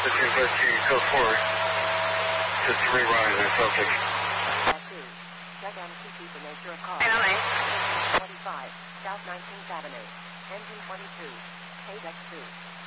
1513, code forward. Just rerun the subject. Check MCT for nature of car. 25, South 19th Avenue. Engine 22. Page X2.